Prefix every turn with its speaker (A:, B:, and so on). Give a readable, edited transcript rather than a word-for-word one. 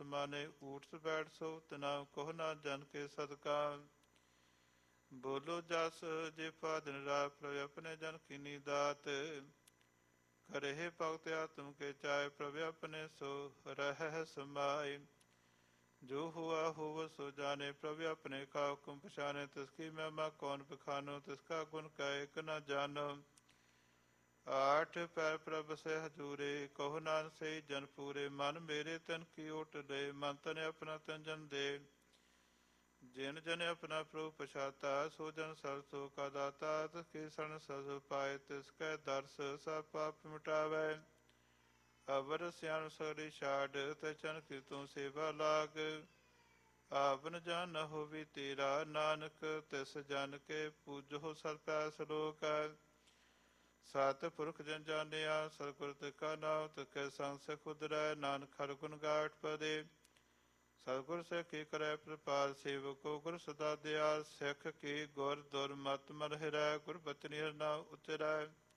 A: ਸਮਾਨੇ ਊਠ ਬੈਠ ਸੋ ਤਨਾ ਕੋਹ ਨਾ ਜਨ ਕੇ ਸਦਕਾ। ਬੋਲੋ ਜਸ ਜੇ ਪਾ ਦਿਨ ਰਾਤ ਪ੍ਰਭ ਆਪਣੇ ਜਨ ਕੀਨੀ ਦਾਤ। ਕਰਹਿ ਭਗਤ ਆਤਮ ਕੇ ਚਾਏ ਪ੍ਰਭ ਆਪਣੇ ਸੋ ਰਹਿ ਸਮਾਏ। ਜੋ ਹੁਆ ਹੋਵ ਸੋ ਜਾਣੇ ਪ੍ਰਭ ਆਪਣੇ ਕਾ ਹੁਕਮ ਪਛਾਨੇ। ਤਿਸਕੀ ਮਹਿਮਾ ਕੌਣ ਬਖਾਨੋ ਤਿਸਕਾ ਗੁਣ ਕਾ ਇਕ ਨ ਜਾਨੋ। ਆਠ ਪੈਰ ਪ੍ਰਭ ਸੇ ਹਜੂਰੇ ਕਹੋ ਨਾਨਕ ਸੇ ਜਨ ਪੂਰੇ। ਮਨ ਮੇਰੇ ਤਨ ਕੀ ਓਟ ਦੇ ਮਨ ਤਨ ਆਪਣਾ ਤਨ ਜਨ ਦੇ। ਜਿਨ ਜਨ ਆਪਣਾ ਪ੍ਰਭੂ ਪਛਾਤਾ ਸੋ ਜਨ ਸਰ ਸੋ ਕਾ ਦਾਤਾ। ਤਿਸਕੀ ਸਰਨ ਸਦ ਪਾਏ ਤਿਸ ਕੈ ਦਰਸ ਸਭ ਪਾਪ ਮਿਟਾਵੈ। ਅਵਰ ਸਿਆਣ ਸਗਲੀ ਛਾੜ ਤੈ ਚਨ ਕੀਰਤੋਂ ਸੇਵਾ ਲਾਗ। ਆਵਨ ਜਾਨ ਨ ਹੋਵੀ ਤੇਰਾ ਨਾਨਕ ਤਿਸ ਜਨ ਕੇ ਪੂਜੋ ਸਤ ਪੈ ਸਲੋਕ। ਸਤ ਪੁਰਖ ਜਨ ਜਾਣਿਆ ਸਤਿਗੁਰ ਤੇ ਕਾ ਨਾਮ ਤਿਸਕੈ ਸੰਗ ਸਿਖ ਉਦਰੈ। ਨਾਨਕ ਹਰਿ ਗੁਣ ਗਾਠ ਪਦੇ ਸਤਿਗੁਰ ਸਿੱਖ ਕੀ ਕਰੈ ਪ੍ਰਪਾਰ। ਸੇਵਕੋ ਗੁਰ ਸਦਾ ਦਿਆਲ ਸਿੱਖ ਕੀ ਗੁਰ ਦੁਰਮਤਿ ਮਨ ਹਿਰੈ। ਗੁਰ ਬਚਨਿ ਹਰਿ ਨਾਮ ਉਚਰੈ